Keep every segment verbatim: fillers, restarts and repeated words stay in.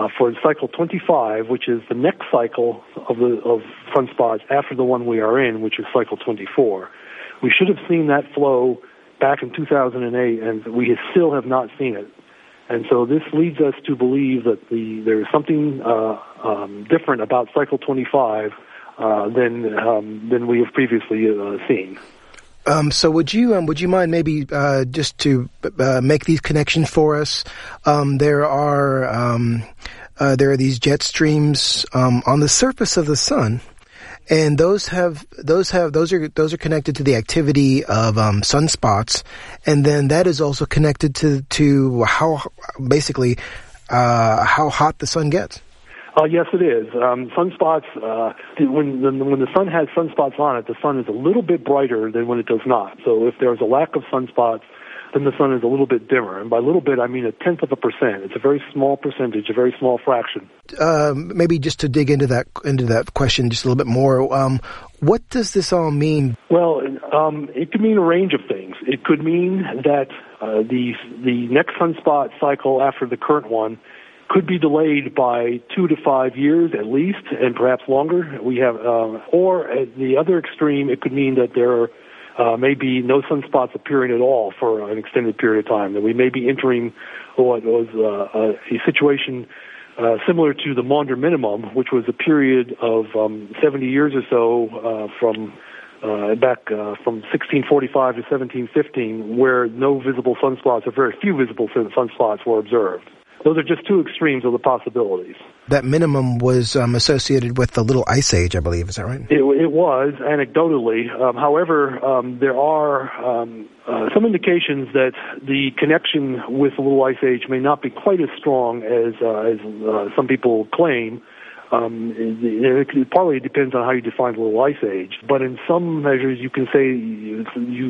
uh, for cycle twenty-five, which is the next cycle of the of sunspots after the one we are in, which is cycle twenty-four. We should have seen that flow back in two thousand eight, and we still have not seen it. And so this leads us to believe that the there is something uh, um, different about cycle twenty-five uh, than um, than we have previously uh, seen. Um, so would you um, would you mind maybe uh, just to uh, make these connections for us? Um, there are um, uh, there are these jet streams um, on the surface of the sun. And those have those have those are those are connected to the activity of um, sunspots, and then that is also connected to to how basically uh, how hot the sun gets. Uh, yes, it is. Um, sunspots, uh, when the, when the sun has sunspots on it, the sun is a little bit brighter than when it does not. So if there's a lack of sunspots, then the sun is a little bit dimmer. And by little bit, I mean a tenth of a percent. It's a very small percentage, a very small fraction. Um, maybe just to dig into that into that question just a little bit more, um, what does this all mean? Well, um, it could mean a range of things. It could mean that uh, the the next sunspot cycle after the current one could be delayed by two to five years at least, and perhaps longer. We have, uh, or at the other extreme, it could mean that there are Uh, may be no sunspots appearing at all for an extended period of time, that we may be entering what was uh, a situation uh, similar to the Maunder minimum, which was a period of um, seventy years or so uh, from uh, back uh, from sixteen forty-five to seventeen fifteen, where no visible sunspots or very few visible sunspots were observed. Those are just two extremes of the possibilities. That minimum was um, associated with the Little Ice Age, I believe. Is that right? It, it was, anecdotally. Um, however, um, there are um, uh, some indications that the connection with the Little Ice Age may not be quite as strong as, uh, as uh, some people claim. Um, it, it partly depends on how you define the Little Ice Age, but in some measures you can say you,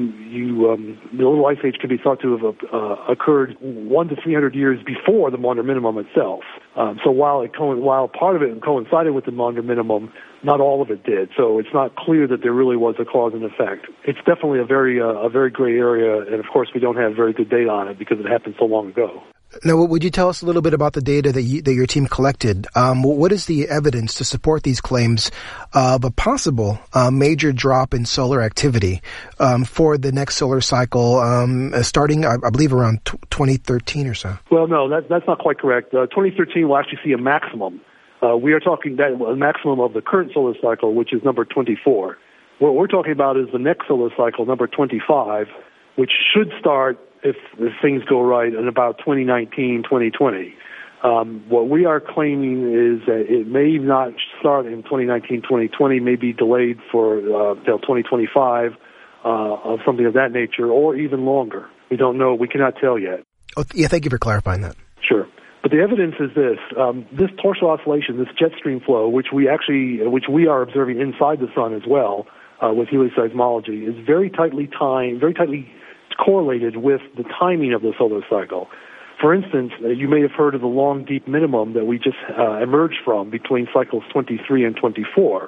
you um, the Little Ice Age can be thought to have uh, occurred one to three hundred years before the Maunder minimum itself. Um, so while it co- while part of it coincided with the Maunder minimum, not all of it did. So it's not clear that there really was a cause and effect. It's definitely a very uh, a very gray area, and of course we don't have very good data on it because it happened so long ago. Now, would you tell us a little bit about the data that, you, that your team collected? Um, what is the evidence to support these claims of a possible uh, major drop in solar activity um, for the next solar cycle, um, starting, I, I believe, around t- twenty thirteen or so? Well, no, that, that's not quite correct. Uh, twenty thirteen will actually see a maximum. Uh, we are talking that a maximum of the current solar cycle, which is number twenty-four. What we're talking about is the next solar cycle, number twenty-five, which should start, if, if things go right, in about twenty nineteen, twenty twenty. Um, what we are claiming is that it may not start in twenty nineteen, twenty twenty, may be delayed for uh, till twenty twenty-five, uh, of something of that nature, or even longer. We don't know. We cannot tell yet. Oh, yeah, thank you for clarifying that. Sure. But the evidence is this: um, this torsional oscillation, this jet stream flow, which we actually, which we are observing inside the sun as well uh, with helioseismology, is very tightly timed, very tightly correlated with the timing of the solar cycle. For instance, uh, you may have heard of the long, deep minimum that we just uh, emerged from between cycles twenty-three and twenty-four.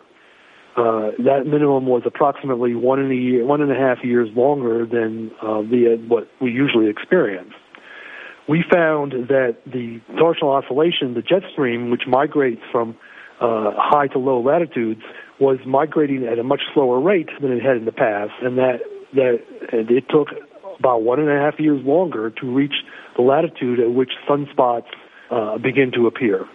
Uh, that minimum was approximately one and a year, one and a half years longer than uh, the uh, what we usually experience. We found that the torsional oscillation, the jet stream, which migrates from uh, high to low latitudes, was migrating at a much slower rate than it had in the past, and that that it took about one and a half years longer to reach the latitude at which sunspots uh, begin to appear.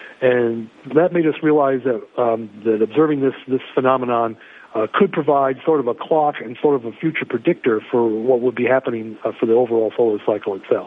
And that made us realize that um, that observing this this phenomenon uh, could provide sort of a clock and sort of a future predictor for what would be happening uh, for the overall solar cycle itself.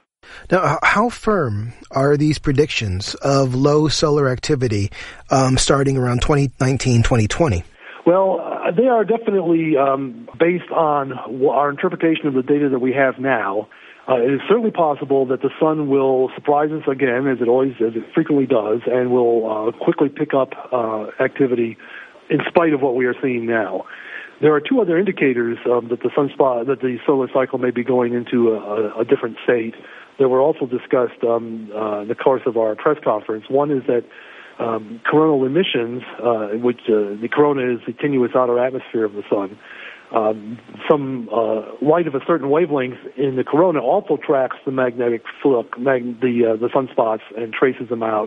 Now, how firm are these predictions of low solar activity um, starting around twenty nineteen, twenty twenty? Well, uh, they are definitely um, based on our interpretation of the data that we have now. Uh, it is certainly possible that the sun will surprise us again, as it always, as it frequently does, and will uh, quickly pick up uh, activity in spite of what we are seeing now. There are two other indicators um, that the sunspot, that the solar cycle may be going into a, a different state that were also discussed um, uh, in the course of our press conference. One is that um, coronal emissions, uh, which uh, the corona is the tenuous outer atmosphere of the sun, um, some uh, light of a certain wavelength in the corona also tracks the magnetic flux, mag- the uh, the sunspots, and traces them out.